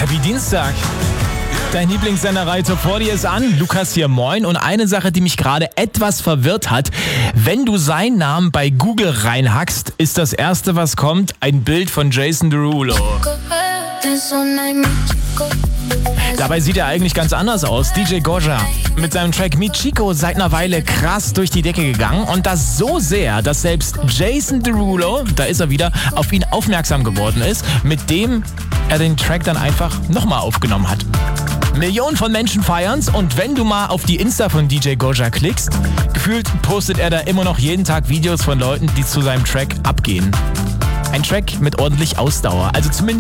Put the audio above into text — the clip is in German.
Happy Dienstag. Dein Lieblingssender Top 40 ist an. Lukas hier, moin. Und eine Sache, die mich gerade etwas verwirrt hat. Wenn du seinen Namen bei Google reinhackst, ist das erste, was kommt, ein Bild von Jason Derulo. Dabei sieht er eigentlich ganz anders aus. DJ Goja mit seinem Track Mi Chico seit einer Weile krass durch die Decke gegangen. Und das so sehr, dass selbst Jason Derulo, da ist er wieder, auf ihn aufmerksam geworden ist, mit dem er den Track dann einfach nochmal aufgenommen hat. Millionen von Menschen feiern's und wenn du mal auf die Insta von DJ Goja klickst, gefühlt postet er da immer noch jeden Tag Videos von Leuten, die zu seinem Track abgehen. Ein Track mit ordentlich Ausdauer, also zumindest